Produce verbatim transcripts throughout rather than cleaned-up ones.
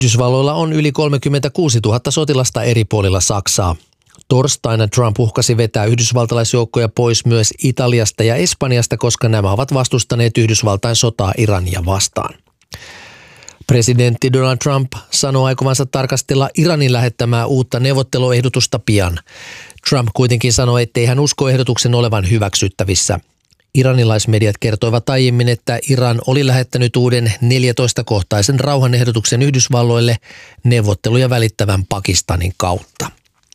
Yhdysvalloilla on yli kolmekymmentäkuusituhatta sotilasta eri puolilla Saksaa. Torstaina Trump uhkasi vetää yhdysvaltalaisjoukkoja pois myös Italiasta ja Espanjasta, koska nämä ovat vastustaneet Yhdysvaltain sotaa Irania vastaan. Presidentti Donald Trump sanoo aikovansa tarkastella Iranin lähettämää uutta neuvotteluehdotusta pian. Trump kuitenkin sanoi, ettei hän usko ehdotuksen olevan hyväksyttävissä. Iranilaismediat kertoivat aiemmin, että Iran oli lähettänyt uuden neljätoista-kohtaisen rauhanehdotuksen Yhdysvalloille neuvotteluja välittävän Pakistanin kautta.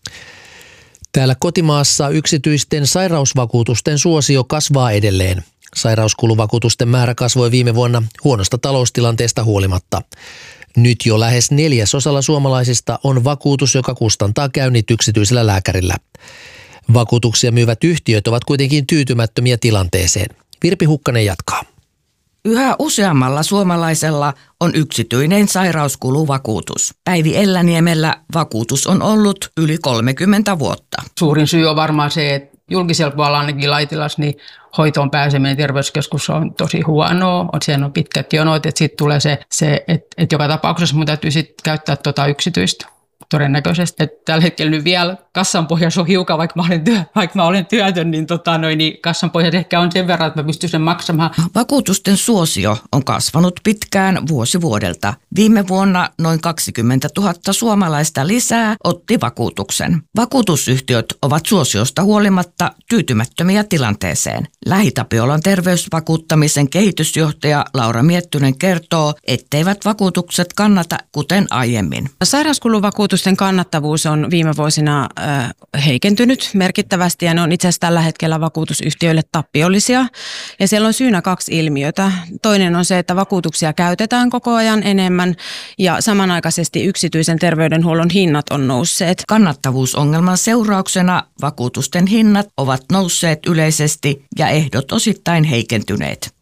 Täällä kotimaassa yksityisten sairausvakuutusten suosio kasvaa edelleen. Sairauskuluvakuutusten määrä kasvoi viime vuonna huonosta taloustilanteesta huolimatta. Nyt jo lähes neljäsosalla suomalaisista on vakuutus, joka kustantaa käynnit yksityisellä lääkärillä. Vakuutuksia myyvät yhtiöt ovat kuitenkin tyytymättömiä tilanteeseen. Virpi Hukkanen jatkaa. Yhä useammalla suomalaisella on yksityinen sairauskuluvakuutus. Päivi Elläniemellä vakuutus on ollut yli kolmekymmentä vuotta. Suurin syy on varmaan se, että julkisella puolella ainakin Laitilassa niin hoitoon pääseminen terveyskeskus on tosi huonoa. Siellä on pitkät jonot, että sitten tulee se, se että, että joka tapauksessa mun täytyy sitten käyttää tuota yksityistä. Todennäköisesti, että tällä hetkellä nyt vielä kassan pohjassa on hiukan, vaikka mä olen, työ, vaikka mä olen työtön, niin, tota, noin, niin kassan pohjassa ehkä on sen verran, että mä pystyn sen maksamaan. Vakuutusten suosio on kasvanut pitkään vuosi vuodelta. Viime vuonna noin kaksikymmentätuhatta suomalaista lisää otti vakuutuksen. Vakuutusyhtiöt ovat suosiosta huolimatta tyytymättömiä tilanteeseen. Lähi-Tapiolan terveysvakuuttamisen kehitysjohtaja Laura Miettynen kertoo, etteivät vakuutukset kannata kuten aiemmin. Sairauskuluvakuutusten kannattavuus on viime vuosina äh, heikentynyt merkittävästi ja ne on itse asiassa tällä hetkellä vakuutusyhtiöille tappiollisia. Ja siellä on syynä kaksi ilmiötä. Toinen on se, että vakuutuksia käytetään koko ajan enemmän ja samanaikaisesti yksityisen terveydenhuollon hinnat on nousseet. Kannattavuusongelman seurauksena vakuutusten hinnat ovat nousseet yleisesti ja ehdot osittain heikentyneet.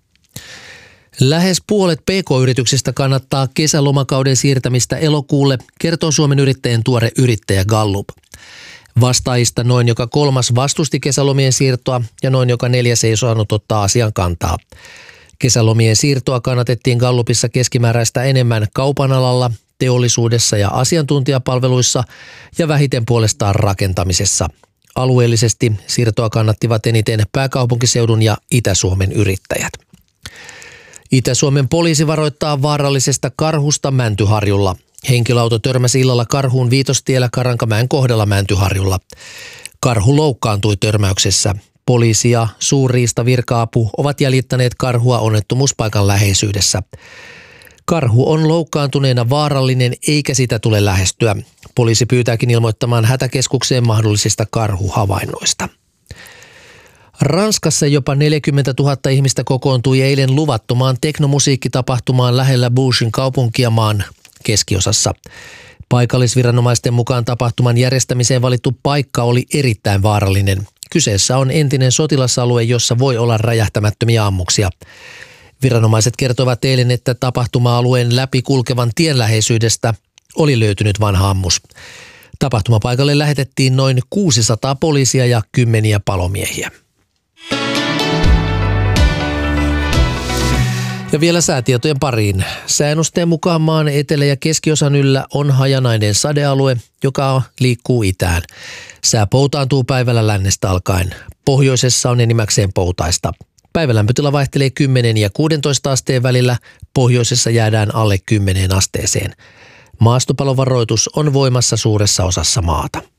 Lähes puolet P K-yrityksistä kannattaa kesälomakauden siirtämistä elokuulle, kertoo Suomen Yrittäjien tuore yrittäjä Gallup. Vastaajista noin joka kolmas vastusti kesälomien siirtoa ja noin joka neljäs ei saanut ottaa asian kantaa. Kesälomien siirtoa kannatettiin Gallupissa keskimääräistä enemmän kaupan alalla, teollisuudessa ja asiantuntijapalveluissa ja vähiten puolestaan rakentamisessa. Alueellisesti siirtoa kannattivat eniten pääkaupunkiseudun ja Itä-Suomen yrittäjät. Itä-Suomen poliisi varoittaa vaarallisesta karhusta Mäntyharjulla. Henkilöauto törmäsi illalla karhuun Viitostiellä Karankamäen kohdalla Mäntyharjulla. Karhu loukkaantui törmäyksessä. Poliisi ja suurriistavirka-apu ovat jäljittäneet karhua onnettomuuspaikan läheisyydessä. Karhu on loukkaantuneena vaarallinen eikä sitä tule lähestyä. Poliisi pyytääkin ilmoittamaan hätäkeskukseen mahdollisista karhuhavainnoista. Ranskassa jopa neljäkymmentätuhatta ihmistä kokoontui eilen luvattomaan teknomusiikkitapahtumaan lähellä Bougin kaupunkia maan keskiosassa. Paikallisviranomaisten mukaan tapahtuman järjestämiseen valittu paikka oli erittäin vaarallinen. Kyseessä on entinen sotilasalue, jossa voi olla räjähtämättömiä ammuksia. Viranomaiset kertovat eilen, että tapahtuma-alueen läpi kulkevan tien läheisyydestä oli löytynyt vanha ammus. Tapahtumapaikalle lähetettiin noin kuusisataa poliisia ja kymmeniä palomiehiä. Ja vielä säätietojen pariin. Sääennusteen mukaan maan etelä- ja keskiosan yllä on hajanainen sadealue, joka liikkuu itään. Sää poutaantuu päivällä lännestä alkaen. Pohjoisessa on enimmäkseen poutaista. Päivälämpötila vaihtelee kymmenen ja kuusitoista asteen välillä. Pohjoisessa jäädään alle kymmeneen asteeseen. Maastopalovaroitus on voimassa suuressa osassa maata.